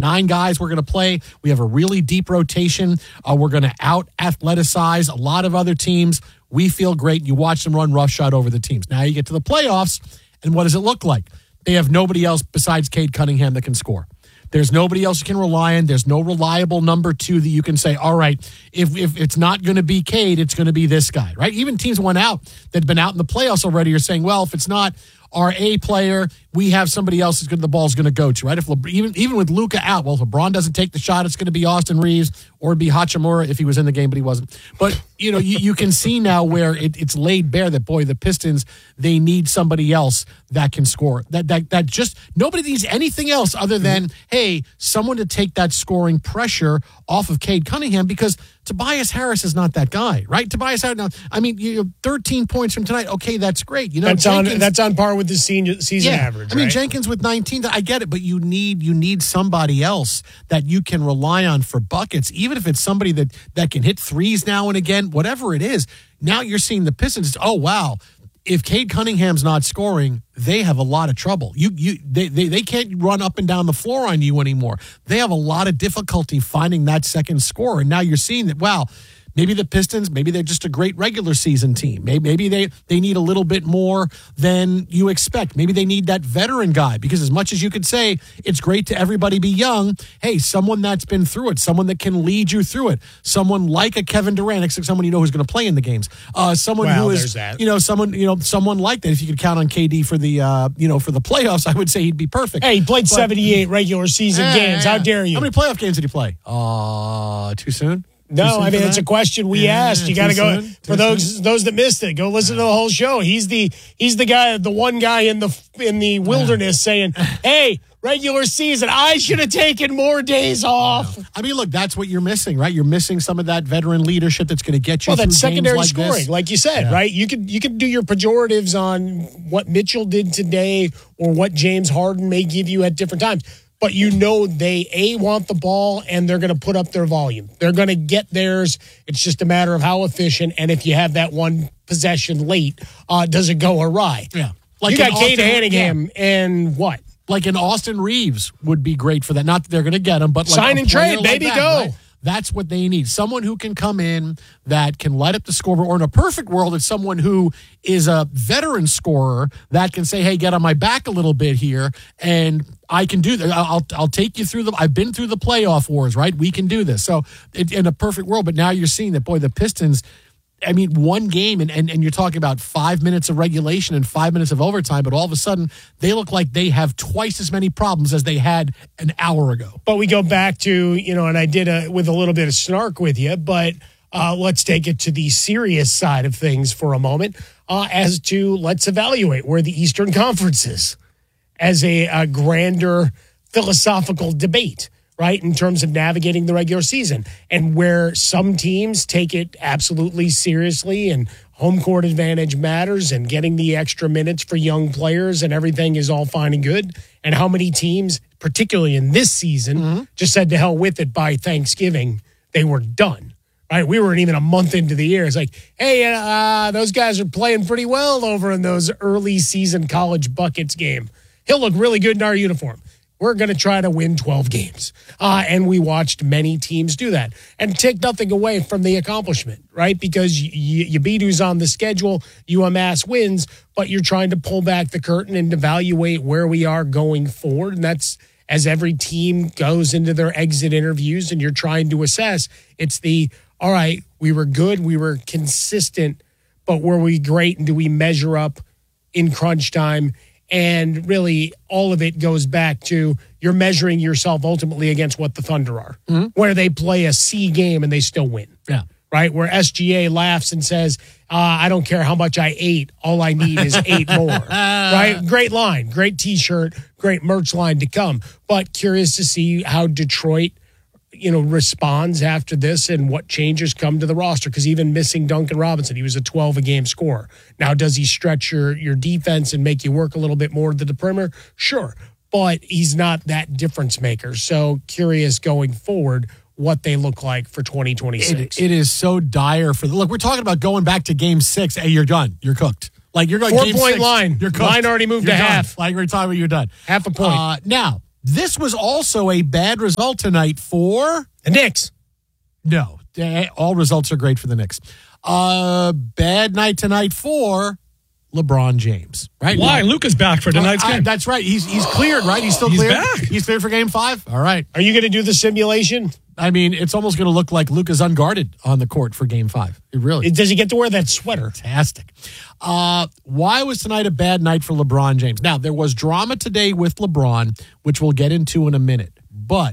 9 guys we're going to play. We have a really deep rotation. We're going to out-athleticize a lot of other teams. We feel great. You watch them run roughshod over the teams. Now you get to the playoffs, and what does it look like? They have nobody else besides Cade Cunningham that can score. There's nobody else you can rely on. There's no reliable number 2 that you can say, all right, if it's not going to be Cade, it's going to be this guy, right? Even teams went out that have been out in the playoffs already are saying, well, if it's not our A player, we have somebody else the ball's going to go to, right? If even with Luka out, well, if LeBron doesn't take the shot, it's going to be Austin Reeves or it'd be Hachimura if he was in the game, but he wasn't. But, you can see now where it's laid bare that, boy, the Pistons, they need somebody else that can score. That just nobody needs anything else other than, hey, someone to take that scoring pressure off of Cade Cunningham, because Tobias Harris is not that guy, right? Tobias Harris, now, I mean, 13 points from tonight. Okay, that's great. That's on par with the season average. I mean, Jenkins with 19, I get it, but you need somebody else that you can rely on for buckets, even if it's somebody that can hit threes now and again, whatever it is. Now you're seeing the Pistons. Oh, wow. If Cade Cunningham's not scoring, they have a lot of trouble. They can't run up and down the floor on you anymore. They have a lot of difficulty finding that second scorer. And now you're seeing that, wow, maybe the Pistons, maybe they're just a great regular season team. Maybe they need a little bit more than you expect. Maybe they need that veteran guy, because as much as you could say it's great to everybody be young, hey, someone that's been through it, someone that can lead you through it, someone like a Kevin Durant, except someone who's going to play in the games, someone who is someone like that. If you could count on KD for the for the playoffs, I would say he'd be perfect. Hey, he played 78 regular season games. How dare you? How many playoff games did he play? Too soon? No, I mean, it's a question we asked. You got to go for those that missed it. Go listen to the whole show. He's the guy, the one guy in the wilderness saying, "Hey, regular season, I should have taken more days off." I mean, look, that's what you're missing, right? You're missing some of that veteran leadership that's going to get you. Well, that's secondary like scoring, this. like you said, right? You can do your pejoratives on what Mitchell did today or what James Harden may give you at different times. But they want the ball, and they're going to put up their volume. They're going to get theirs. It's just a matter of how efficient. And if you have that one possession late, does it go awry? Yeah. You got Cade Cunningham and what? Like an Austin Reeves would be great for that. Not that they're going to get him, but like sign and trade, baby, like that, go. Right? That's what they need. Someone who can come in that can light up the scoreboard. Or in a perfect world, it's someone who is a veteran scorer that can say, hey, get on my back a little bit here, and I can do that. I'll take you through I've been through the playoff wars, right? We can do this. So in a perfect world, but now you're seeing that, boy, the Pistons, I mean, one game, and you're talking about 5 minutes of regulation and 5 minutes of overtime, but all of a sudden they look like they have twice as many problems as they had an hour ago. But we go back to, and I did with a little bit of snark with you, but let's take it to the serious side of things for a moment as to let's evaluate where the Eastern Conference is as a grander philosophical debate, right, in terms of navigating the regular season, and where some teams take it absolutely seriously and home court advantage matters and getting the extra minutes for young players and everything is all fine and good, and how many teams, particularly in this season, just said to hell with it by Thanksgiving, they were done. Right, we weren't even a month into the year. It's like, hey, those guys are playing pretty well over in those early season college buckets game. He'll look really good in our uniform. We're going to try to win 12 games. And we watched many teams do that. And take nothing away from the accomplishment, right? Because you beat who's on the schedule, you amass wins, but you're trying to pull back the curtain and evaluate where we are going forward. And that's as every team goes into their exit interviews and you're trying to assess. It's all right, we were good, we were consistent, but were we great? And do we measure up in crunch time? And really, all of it goes back to you're measuring yourself ultimately against what the Thunder are, where they play a C game and they still win. Yeah. Right? Where SGA laughs and says, I don't care how much I ate. All I need is 8 more. Right? Great line, great T-shirt, great merch line to come. But curious to see how Detroit responds after this and what changes come to the roster, because even missing Duncan Robinson, he was a 12-a-game scorer. Now, does he stretch your defense and make you work a little bit more to the perimeter? Sure, but he's not that difference maker. So curious going forward what they look like for 2026. It is so dire look, we're talking about going back to game 6. Hey, you're done. You're cooked. Like, you're going 4-point line. You're cooked. Line already moved you're to done. half. Like, we're talking about you're done. Half a point. Now, This was also a bad result tonight for The Knicks. No. All results are great for the Knicks. Bad night tonight for LeBron James, right? Why? Luka's back for tonight's game. That's right. He's cleared, right? He's still He's cleared. back. He's cleared for Game 5. All right. Are you going to do the simulation? I mean, it's almost going to look like Luka's unguarded on the court for Game 5. It really Does he get to wear that sweater? fantastic. Why was tonight a bad night for LeBron James? Now, there was drama today with LeBron, which we'll get into in a minute. But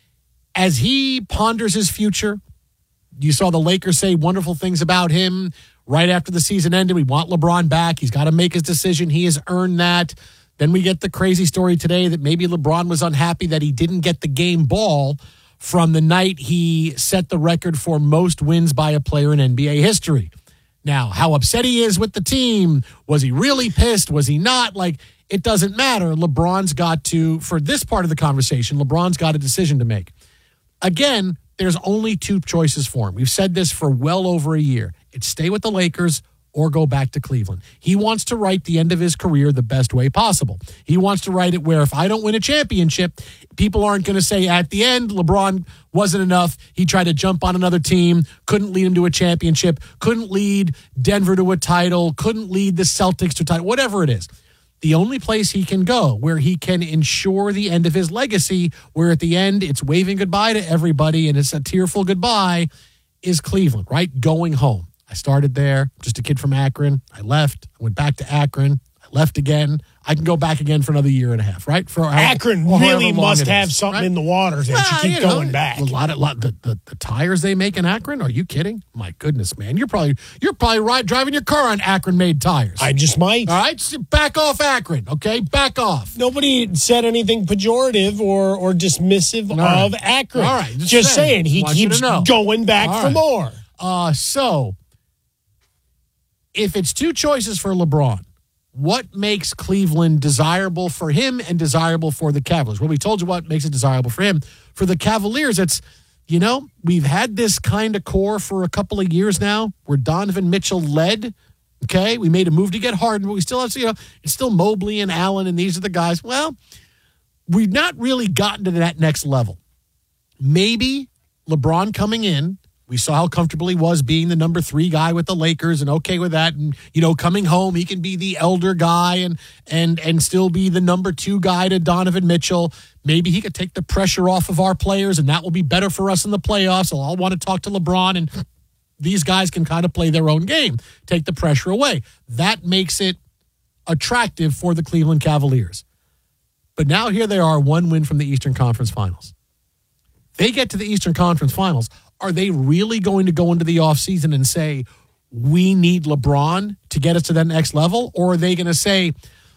as he ponders his future, you saw the Lakers say wonderful things about him right after the season ended. We want LeBron back. He's got to make his decision. He has earned that. Then we get the crazy story today that maybe LeBron was unhappy that he didn't get the game ball from the night he set the record for most wins by a player in NBA history. Now, how upset he is with the team, was he really pissed? Was he not? Like, it doesn't matter. LeBron's got to, for this part of the conversation, LeBron's got a decision to make. Again, there's only two choices for him. We've said this for well over a year. It's stay with the Lakers or go back to Cleveland. He wants to write the end of his career the best way possible. He wants to write it where if I don't win a championship, people aren't going to say at the end, LeBron wasn't enough. He tried to jump on another team, couldn't lead him to a championship, couldn't lead Denver to a title, couldn't lead the Celtics to a title, whatever it is. The only place he can go where he can ensure the end of his legacy, where at the end it's waving goodbye to everybody and it's a tearful goodbye, is Cleveland, right? Going home. I started there, just a kid from Akron. I left. I went back to Akron. I left again. I can go back again for another year and a half, right? For Akron really must have something right? in the water that you keep going back. A lot the tires they make in Akron. Are you kidding? My goodness, man! You're probably driving your car on Akron-made tires. I just might. All right, so back off Akron, okay? Back off. Nobody said anything pejorative or dismissive of Akron. All right, just saying he keeps going back for more. So if it's two choices for LeBron, what makes Cleveland desirable for him and desirable for the Cavaliers? Well, we told you what makes it desirable for him. For the Cavaliers, it's, we've had this kind of core for a couple of years now where Donovan Mitchell led. Okay, we made a move to get Harden, but we still have, it's still Mobley and Allen, and these are the guys. Well, we've not really gotten to that next level. Maybe LeBron coming in, we saw how comfortable he was being the number 3 guy with the Lakers and okay with that. And, coming home, he can be the elder guy and still be the number 2 guy to Donovan Mitchell. Maybe he could take the pressure off of our players, and that will be better for us in the playoffs. So I'll want to talk to LeBron, and these guys can kind of play their own game, take the pressure away. That makes it attractive for the Cleveland Cavaliers. But now here they are, 1 win from the Eastern Conference Finals. They get to the Eastern Conference Finals. Are they really going to go into the offseason and say, we need LeBron to get us to that next level? Or are they going to say,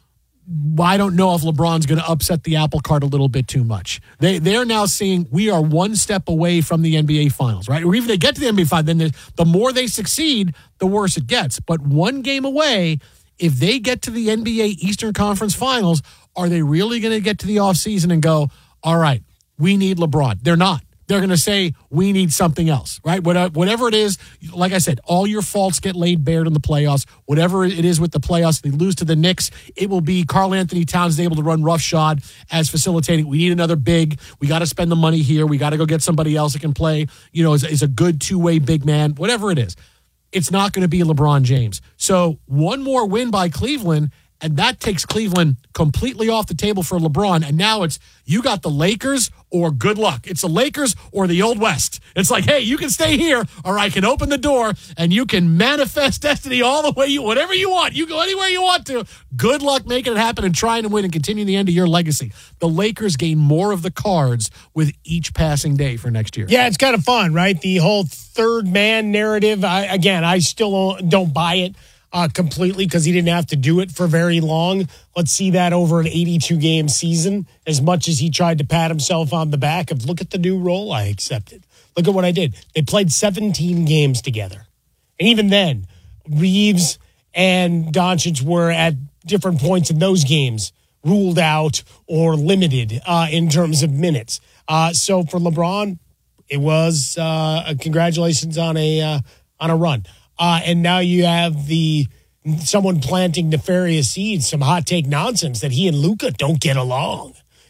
well, I don't know if LeBron's going to upset the apple cart a little bit too much? They're now seeing we are 1 step away from the NBA Finals, right? Or even if they get to the NBA Finals, then the more they succeed, the worse it gets. But 1 game away, if they get to the NBA Eastern Conference Finals, are they really going to get to the offseason and go, all right, we need LeBron? They're not. They're going to say, we need something else, right? Whatever it is, like I said, all your faults get laid bare in the playoffs. Whatever it is with the playoffs, they lose to the Knicks, it will be Karl Anthony Towns able to run roughshod as facilitating. We need another big. We got to spend the money here. We got to go get somebody else that can play, is a good 2-way big man, whatever it is. It's not going to be LeBron James. So 1 more win by Cleveland, and that takes Cleveland completely off the table for LeBron. And now it's, you got the Lakers or good luck. It's the Lakers or the Old West. It's like, hey, you can stay here or I can open the door and you can manifest destiny all the way whatever you want. You go anywhere you want to. Good luck making it happen and trying to win and continue the end of your legacy. The Lakers gain more of the cards with each passing day for next year. Yeah, it's kind of fun, right? The whole third man narrative. I still don't buy it completely because he didn't have to do it for very long. Let's see that over an 82-game season. As much as he tried to pat himself on the back of, look at the new role I accepted. Look at what I did. They played 17 games together. And even then, Reeves and Doncic were at different points in those games ruled out or limited in terms of minutes. So for LeBron, it was congratulations on a run. And now you have someone planting nefarious seeds, some hot take nonsense that he and Luka don't get along.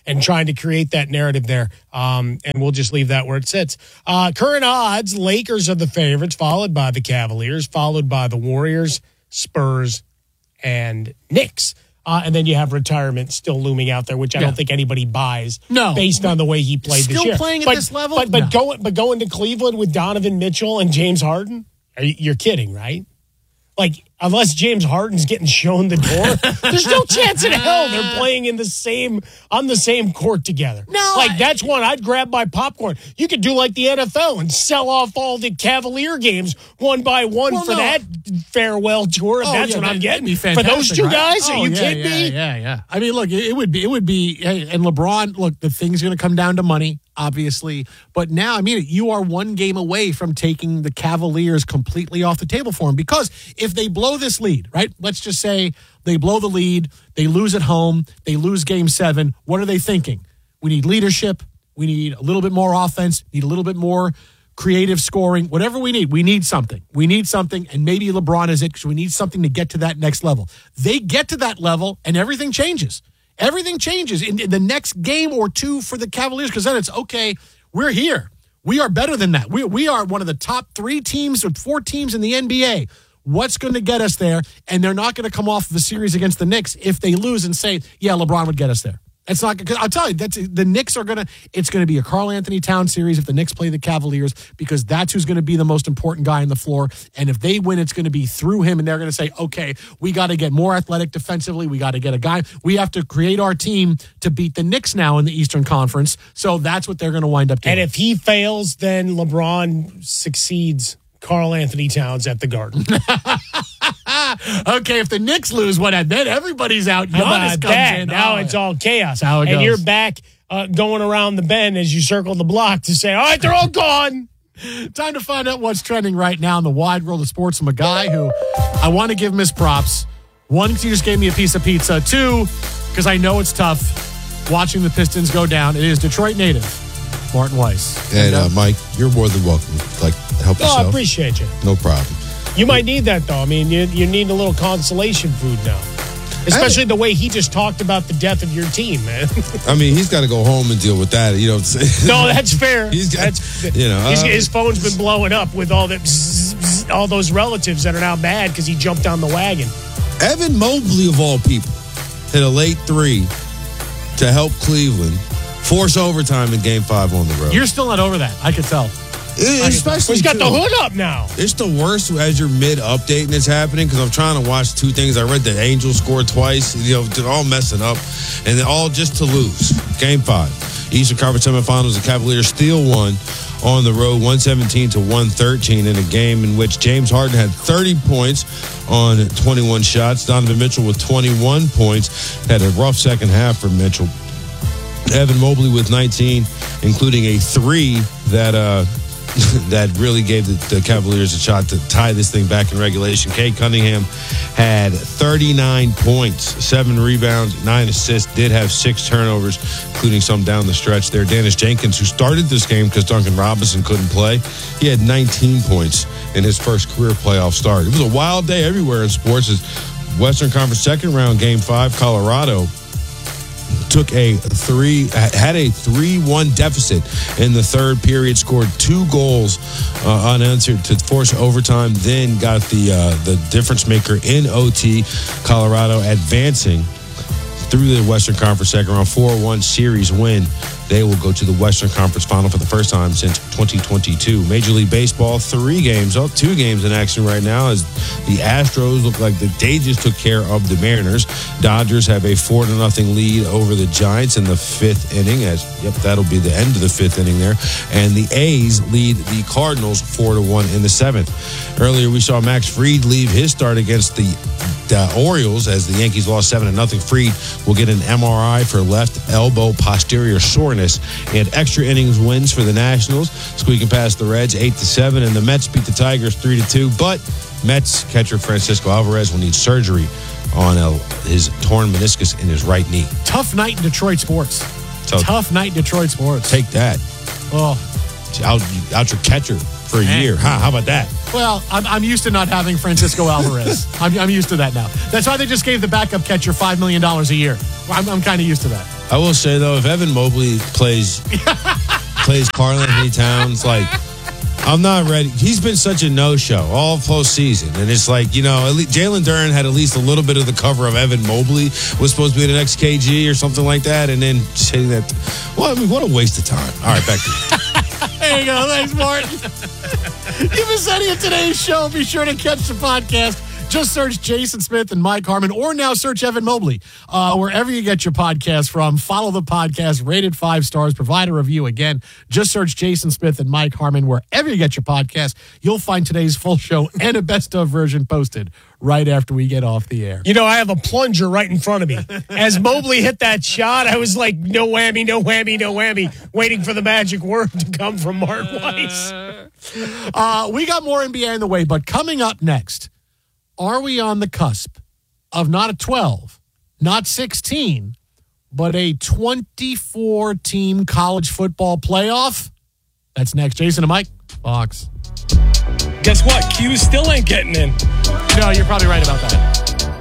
and trying to create that narrative there. And we'll just leave that where it sits. Current odds, Lakers are the favorites, followed by the Cavaliers, followed by the Warriors, Spurs, and Knicks. And then you have retirement still looming out there, which I don't think anybody buys. No, based on the way he played this year. Still playing at this level, but going to Cleveland with Donovan Mitchell and James Harden, you're kidding, right? Like, unless James Harden's getting shown the door, there's no chance in hell they're playing on the same court together. No, that's one I'd grab my popcorn. You could do like the NFL and sell off all the Cavalier games one by one that farewell tour. If that's what I'm getting for those two guys. Are you kidding me? Yeah. I mean, look, it would be, and LeBron. Look, the thing's going to come down to money, obviously. But now, I mean, you are one game away from taking the Cavaliers completely off the table for him, because if they blow this lead, right? Let's just say they blow the lead, they lose at home, they lose game 7. What are they thinking? We need leadership. We need a little bit more offense, need a little bit more creative scoring, whatever we need. We need something. And maybe LeBron is it, because we need something to get to that next level. They get to that level and everything changes. Everything changes in the next game or two for the Cavaliers, because then it's, okay, we're here. We are better than that. We are one of the top 3 teams or 4 teams in the NBA. What's going to get us there? And they're not going to come off of a series against the Knicks if they lose and say, yeah, LeBron would get us there. It's not, because I'll tell you, the Knicks it's going to be a Karl Anthony Towns series if the Knicks play the Cavaliers, because that's who's going to be the most important guy on the floor. And if they win, it's going to be through him, and they're going to say, okay, we got to get more athletic defensively. We got to get a guy. We have to create our team to beat the Knicks now in the Eastern Conference. So that's what they're going to wind up doing. And if he fails, then LeBron succeeds Karl Anthony Towns at the Garden. Okay, if the Knicks lose, then everybody's out. Giannis comes in. Now it's all chaos. How it goes. And you're back going around the bend as you circle the block to say, all right, they're all gone. Time to find out what's trending right now in the wide world of sports from a guy who I want to give him his props. 1, because he just gave me a piece of pizza. 2, because I know it's tough watching the Pistons go down. It is Detroit native Martin Weiss. And Mike, you're more than welcome. Help yourself. I appreciate you. No problem. You might need that, though. I mean, you need a little consolation food now. Especially the way he just talked about the death of your team, man. I mean, he's got to go home and deal with that. You know what I'm saying? No, that's fair. His phone's been blowing up with all those relatives that are now mad because he jumped on the wagon. Evan Mobley, of all people, hit a late 3 to help Cleveland force overtime in Game 5 on the road. You're still not over that. I could tell. Especially he's got the hood up now. It's the worst as you're mid-update and it's happening, because I'm trying to watch 2 things. I read the Angels scored twice, they're all messing up, and they're all just to lose. Game 5. Eastern Conference semifinals, the Cavaliers still won on the road 117-113 in a game in which James Harden had 30 points on 21 shots. Donovan Mitchell with 21 points. Had a rough second half for Mitchell. Evan Mobley with 19, including a 3 that really gave the Cavaliers a shot to tie this thing back in regulation. Cade Cunningham had 39 points, 7 rebounds, 9 assists, did have 6 turnovers, including some down the stretch there. Dennis Jenkins, who started this game because Duncan Robinson couldn't play, he had 19 points in his first career playoff start. It was a wild day everywhere in sports as Western Conference second round, Game 5, Colorado had a 3-1 deficit in the third period, scored 2 goals unanswered to force overtime, then got the difference maker in OT. Colorado advancing through the Western Conference second round, 4-1 series win. They will go to the Western Conference final for the first time since 2022. Major League Baseball, 2 games in action right now as the Astros look like they just took care of the Mariners. Dodgers have a 4-0 lead over the Giants in the 5th inning. That'll be the end of the 5th inning there. And the A's lead the Cardinals 4-1 in the 7th. Earlier, we saw Max Fried leave his start against the Orioles as the Yankees lost 7-0. Fried will get an MRI for left elbow posterior soreness. And extra innings wins for the Nationals, squeaking past the Reds 8-7, and the Mets beat the Tigers 3-2. But Mets catcher Francisco Alvarez will need surgery on his torn meniscus in his right knee. Tough night in Detroit sports. Tough night in Detroit sports. Take that. Oh, out your catcher for a year. How about that? Well, I'm used to not having Francisco Alvarez. I'm used to that now. That's why they just gave the backup catcher $5 million a year. I'm kind of used to that. I will say, though, if Evan Mobley plays Karl-Anthony Towns, like, I'm not ready. He's been such a no-show all postseason. And it's like, Jalen Duren had at least a little bit of the cover of Evan Mobley was supposed to be the next KG or something like that. And then saying that, well, I mean, what a waste of time. All right, back to you. There you go. Thanks, Martin. You've been sending in today's show. Be sure to catch the podcast. Just search Jason Smith and Mike Harmon, or now search Evan Mobley. Wherever you get your podcast from, follow the podcast, rated 5 stars, provide a review. Again, just search Jason Smith and Mike Harmon. Wherever you get your podcast, you'll find today's full show and a best-of version posted right after we get off the air. I have a plunger right in front of me. As Mobley hit that shot, I was like, no whammy, no whammy, no whammy, waiting for the magic word to come from Mark Weiss. We got more NBA in the way, but coming up next, are we on the cusp of not a 12, not 16, but a 24-team college football playoff? That's next. Jason and Mike, Fox. Guess what? Q still ain't getting in. No, you're probably right about that.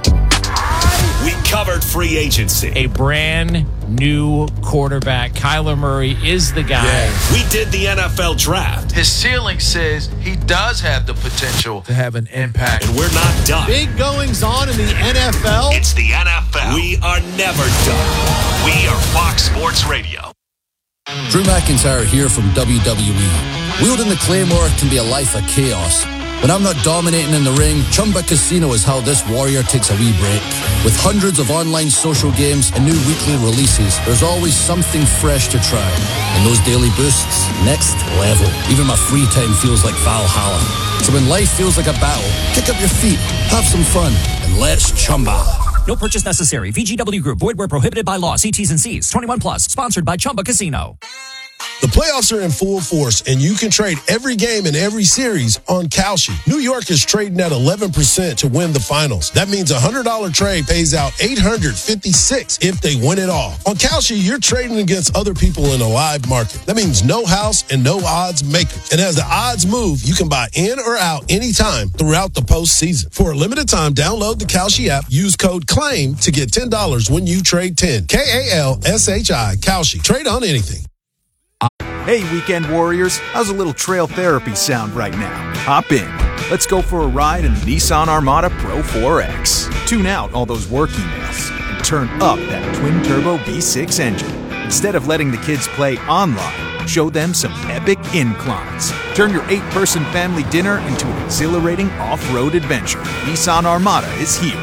We covered free agency. A brand new quarterback. Kyler Murray is the guy. Yeah. We did the NFL draft. His ceiling says he does have the potential to have an impact. And we're not done. Big goings on in the NFL. It's the NFL. We are never done. We are Fox Sports Radio. Drew McIntyre here from WWE. Wielding the Claymore can be a life of chaos. When I'm not dominating in the ring, Chumba Casino is how this warrior takes a wee break. With hundreds of online social games and new weekly releases, there's always something fresh to try. And those daily boosts, next level. Even my free time feels like Valhalla. So when life feels like a battle, kick up your feet, have some fun, and let's Chumba. No purchase necessary. VGW Group. Void where prohibited by law. See T's and C's. 21 plus. Sponsored by Chumba Casino. The playoffs are in full force, and you can trade every game in every series on Kalshi. New York is trading at 11% to win the finals. That means a $100 trade pays out $856 if they win it all. On Kalshi, you're trading against other people in a live market. That means no house and no odds makers. And as the odds move, you can buy in or out anytime throughout the postseason. For a limited time, download the Kalshi app, use code CLAIM to get $10 when you trade 10. Kalshi, Kalshi. Trade on anything. Hey, weekend warriors, how's a little trail therapy sound right now? Hop in. Let's go for a ride in the Nissan Armada Pro 4X. Tune out all those work emails and turn up that twin-turbo V6 engine. Instead of letting the kids play online, show them some epic inclines. Turn your 8-person family dinner into an exhilarating off-road adventure. Nissan Armada is here.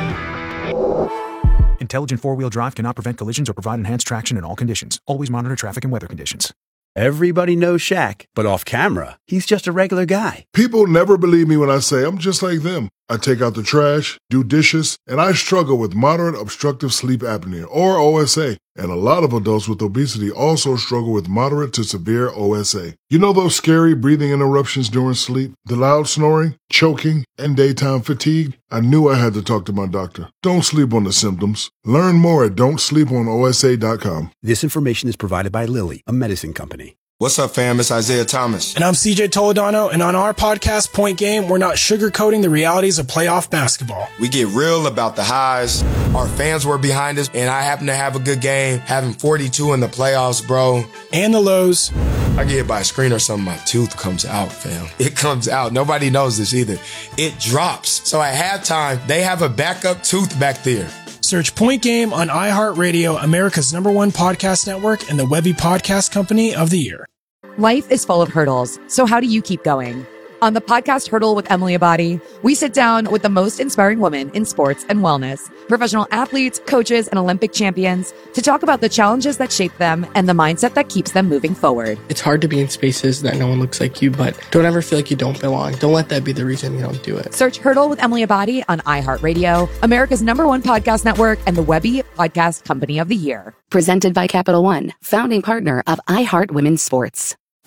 Intelligent four-wheel drive cannot prevent collisions or provide enhanced traction in all conditions. Always monitor traffic and weather conditions. Everybody knows Shaq, but off camera, he's just a regular guy. People never believe me when I say I'm just like them. I take out the trash, do dishes, and I struggle with moderate obstructive sleep apnea, or OSA. And a lot of adults with obesity also struggle with moderate to severe OSA. You know those scary breathing interruptions during sleep, the loud snoring, choking, and daytime fatigue? I knew I had to talk to my doctor. Don't sleep on the symptoms. Learn more at don'tsleeponosa.com. This information is provided by Lilly, a medicine company. What's up, fam? It's Isaiah Thomas. And I'm CJ Toledano, and on our podcast, Point Game, we're not sugarcoating the realities of playoff basketball. We get real about the highs. Our fans were behind us, and I happen to have a good game, having 42 in the playoffs, bro. And the lows. I get hit by a screen or something, my tooth comes out, fam. It comes out. Nobody knows this either. It drops. So at halftime, they have a backup tooth back there. Search Point Game on iHeartRadio, America's #1 podcast network, and the Webby Podcast Company of the Year. Life is full of hurdles, so how do you keep going? On the podcast Hurdle with Emily Abadi, we sit down with the most inspiring women in sports and wellness, professional athletes, coaches, and Olympic champions to talk about the challenges that shape them and the mindset that keeps them moving forward. It's hard to be in spaces that no one looks like you, but don't ever feel like you don't belong. Don't let that be the reason you don't do it. Search Hurdle with Emily Abadi on iHeartRadio, America's #1 podcast network, and the Webby Podcast Company of the Year. Presented by Capital One, founding partner of iHeart Women's Sports.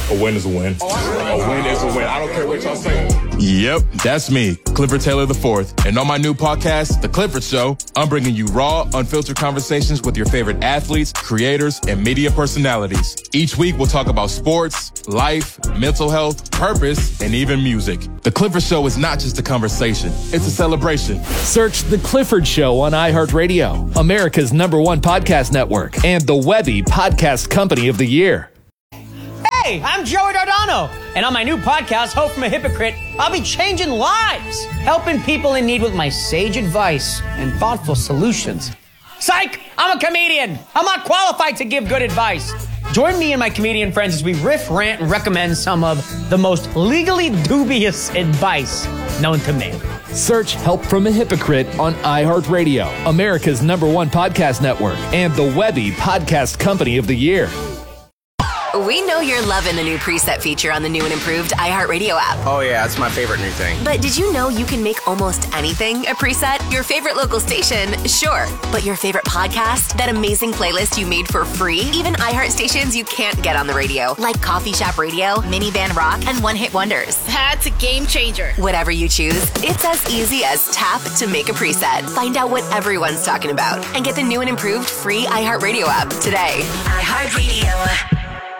A win is a win. A win is a win. I don't care what y'all say. Yep, that's me, Clifford Taylor IV. And on my new podcast, The Clifford Show, I'm bringing you raw, unfiltered conversations with your favorite athletes, creators, and media personalities. Each week, we'll talk about sports, life, mental health, purpose, and even music. The Clifford Show is not just a conversation, it's a celebration. Search The Clifford Show on iHeartRadio, America's #1 podcast network, and the Webby Podcast Company of the Year. Hey, I'm Joey Dardano, and on my new podcast, Hope from a Hypocrite, I'll be changing lives, helping people in need with my sage advice and thoughtful solutions. Psych! I'm a comedian. I'm not qualified to give good advice. Join me and my comedian friends as we riff, rant, and recommend some of the most legally dubious advice known to man. Search Help from a Hypocrite on iHeartRadio, America's #1 podcast network, and the Webby Podcast Company of the Year. We know you're loving the new preset feature on the new and improved iHeartRadio app. Oh yeah, it's my favorite new thing. But did you know you can make almost anything a preset? Your favorite local station, sure. But your favorite podcast? That amazing playlist you made for free? Even iHeart stations you can't get on the radio, like Coffee Shop Radio, Minivan Rock, and One Hit Wonders. That's a game changer. Whatever you choose, it's as easy as tap to make a preset. Find out what everyone's talking about and get the new and improved free iHeartRadio app today. iHeartRadio.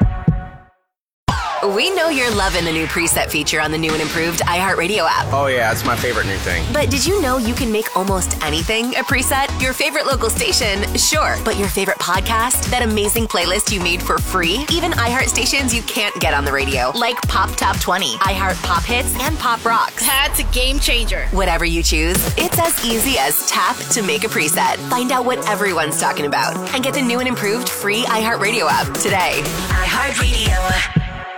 We know you're loving the new preset feature on the new and improved iHeartRadio app. Oh yeah, it's my favorite new thing. But did you know you can make almost anything a preset? Your favorite local station, sure. But your favorite podcast? That amazing playlist you made for free? Even iHeart stations you can't get on the radio, like Pop Top 20, iHeart Pop Hits, and Pop Rocks. That's a game changer. Whatever you choose, it's as easy as tap to make a preset. Find out what everyone's talking about and get the new and improved free iHeartRadio app today. iHeartRadio.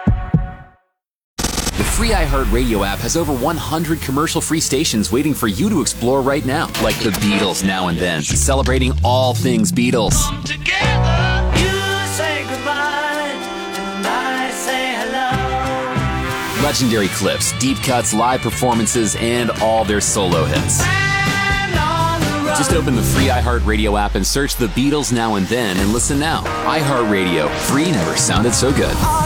The free iHeartRadio app has over 100 commercial-free stations waiting for you to explore right now, like the Beatles Now and Then, celebrating all things Beatles. Come together, you say goodbye, and I say hello. Legendary clips, deep cuts, live performances, and all their solo hits. Just open the free iHeartRadio app and search the Beatles Now and Then and listen now. iHeartRadio, free never sounded so good.